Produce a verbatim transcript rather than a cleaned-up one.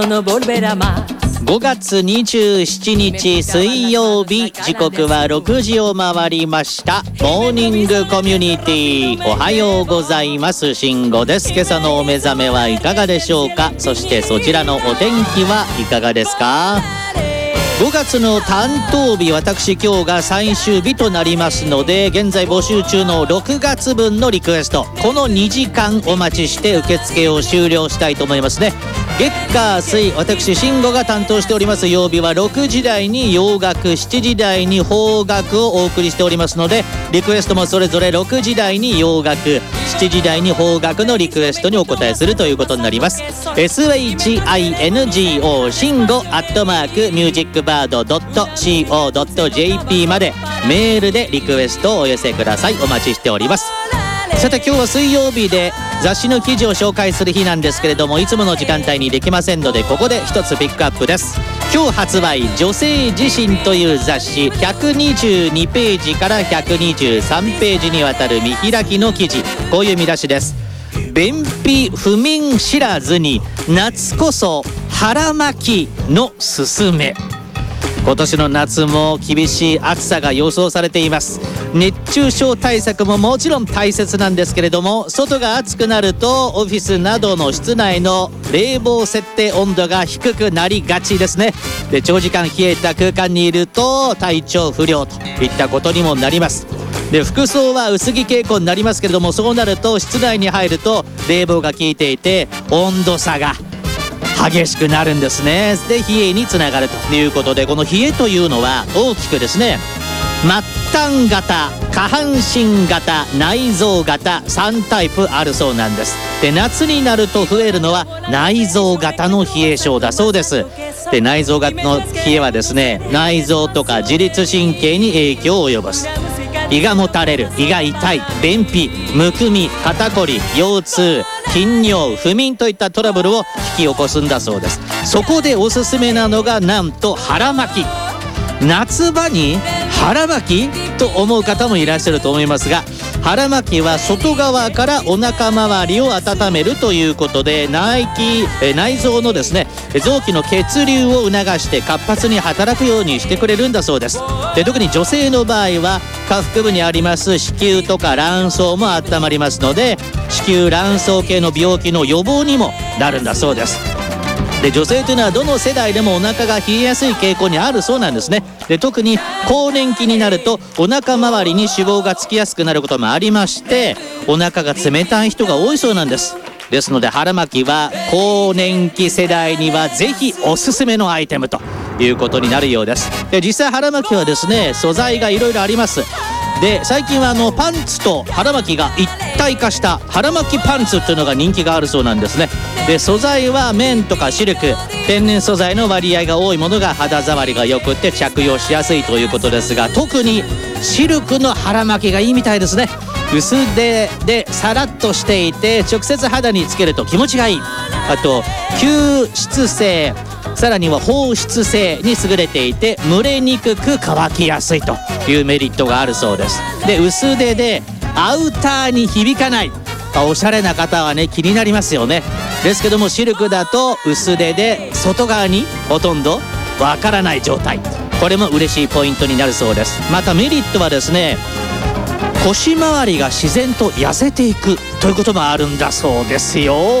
ごがつにじゅうしちにち水曜日、時刻はろくじを回りました。モーニングコミュニティ、おはようございます。慎吾です。今朝のお目覚めはいかがでしょうか。そしてそちらのお天気はいかがですか。ごがつの担当日、私今日が最終日となりますので、現在募集中のろくがつぶんのリクエスト、このにじかんお待ちして受付を終了したいと思いますね。月火水、私慎吾が担当しております曜日はろくじ台に洋楽、しちじ台に邦楽をお送りしておりますので、リクエストもそれぞれろくじ台に洋楽、しちじ台に邦楽のリクエストにお答えするということになります。 シンゴ 慎吾アットマークミュージックバード ドット シーオー ドット ジェーピー までメールでリクエストをお寄せください。お待ちしております。さて今日は水曜日で雑誌の記事を紹介する日なんですけれども、いつもの時間帯にできませんので、ここで一つピックアップです。今日発売、女性自身という雑誌ひゃくにじゅうにページからひゃくにじゅうさんページにわたる見開きの記事、こういう見出しです。便秘不眠知らずに夏こそ腹巻きのすすめ。今年の夏も厳しい暑さが予想されています。熱中症対策ももちろん大切なんですけれども、外が暑くなるとオフィスなどの室内の冷房設定温度が低くなりがちですね。で、長時間冷えた空間にいると体調不良といったことにもなります。で、服装は薄着傾向になりますけれども、そうなると室内に入ると冷房が効いていて温度差が激しくなるんですね。で、冷えにつながるということで、この冷えというのは大きくですね、末端型、下半身型、内臓型、さんタイプあるそうなんです。で、夏になると増えるのは内臓型の冷え症だそうです。で、内臓型の冷えはですね、内臓とか自律神経に影響を及ぼす。胃がもたれる、胃が痛い、便秘、むくみ、肩こり、腰痛、頻尿、不眠といったトラブルを引き起こすんだそうです。そこでおすすめなのがなんと腹巻き。夏場に腹巻きと思う方もいらっしゃると思いますが、腹巻きは外側からお腹周りを温めるということで、内気え内臓のですね臓器の血流を促して活発に働くようにしてくれるんだそうです。で、特に女性の場合は下腹部にあります子宮とか卵巣も温まりますので、子宮卵巣系の病気の予防にもなるんだそうです。で、女性というのはどの世代でもお腹が冷えやすい傾向にあるそうなんですね。で、特に更年期になるとお腹周りに脂肪がつきやすくなることもありまして、お腹が冷たい人が多いそうなんです。ですので腹巻きは更年期世代にはぜひおすすめのアイテムということになるようです。で、実際腹巻きはですね、素材がいろいろあります。で、最近はあのパンツと腹巻きが一体化した腹巻きパンツっていうのが人気があるそうなんですね。で、素材は綿とかシルク、天然素材の割合が多いものが肌触りが良くって着用しやすいということですが、特にシルクの腹巻きがいいみたいですね。薄手でさらっとしていて直接肌につけると気持ちがいい。あと吸湿性、さらには放湿性に優れていて蒸れにくく乾きやすいというメリットがあるそうです。で、薄手でアウターに響かない、おしゃれな方はね気になりますよね。ですけどもシルクだと薄手で外側にほとんどわからない状態、これも嬉しいポイントになるそうです。またメリットはですね、腰回りが自然と痩せていくということもあるんだそうですよ。